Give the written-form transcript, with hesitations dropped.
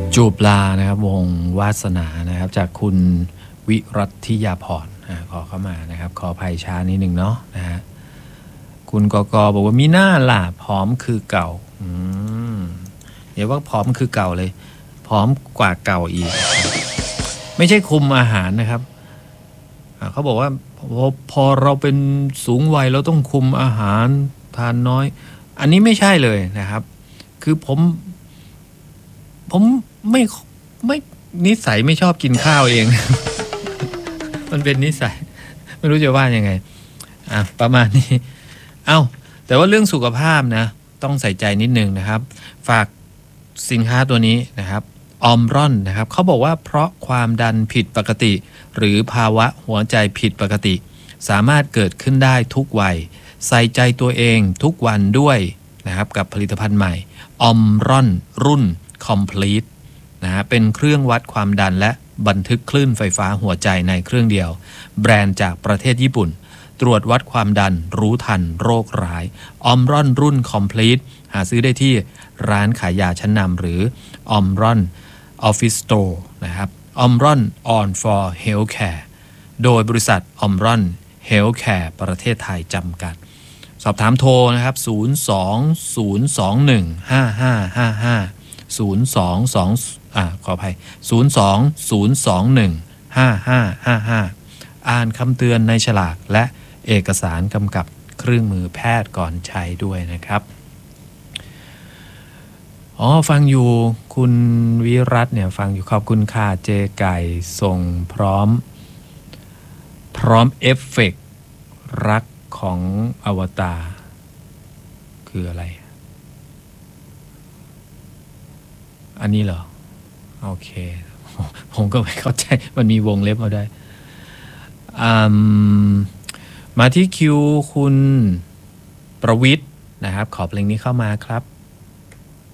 จูบลานะครับวงวาสนานะครับจากคุณวิรัติยาพรขอเข้ามานะครับขออภัยช้านิดนึงเนาะนะฮะคุณกกบอกว่ามีหน้าล่ะผอมคือเก่าเดี๋ยวว่าผอมคือเก่าเลยผอมกว่าเก่าอีกไม่ใช่คุมอาหารนะครับเขาบอกว่าพอเราเป็นสูงวัยเราต้องคุมอาหารทานน้อยอันนี้ไม่ใช่เลยนะครับคือผมไม่นิสัยไม่ชอบกินข้าวเอง มันเป็นนิสัยไม่รู้จะว่ายังไงประมาณนี้แต่ว่าเรื่องสุขภาพนะต้องใส่ใจนิดนึงนะครับฝากสินค้าตัวนี้นะครับออมร่อนนะครับเขาบอกว่าเพราะความดันผิดปกติหรือภาวะหัวใจผิดปกติสามารถเกิดขึ้นได้ทุกวัยใส่ใจตัวเองทุกวันด้วยนะครับกับผลิตภัณฑ์ใหม่ออมร่อนรุ่น Complete นะฮะเป็นเครื่องวัดความดันและบันทึกคลื่นไฟฟ้าหัวใจในเครื่องเดียวแบรนด์จากประเทศญี่ปุ่นตรวจวัดความดันรู้ทันโรคร้ายออมร่อนรุ่น Complete หาซื้อได้ที่ร้านขายยาชั้นนำหรือออมร่อน Office Store นะครับออมร่อน On for Healthcare โดยบริษัทออมร่อน Healthcare ประเทศไทยจำกัดสอบถามโทรนะครับขออภัยอ่านคำเตือนในฉลากและเอกสารกำกับเครื่องมือแพทย์ก่อนใช้ด้วยนะครับฟังอยู่คุณวิรัตเนี่ยฟังอยู่ขอบคุณค่ะเจไก่ส่งพร้อมเอฟเฟกต์รักของอวตารคืออะไรอันนี้เหรอโอเคผมก็ไม่เข้าใจมันมีวงเล็บมาได้มาที่คิวคุณประวิทย์นะครับขอเพลงนี้เข้ามาครับ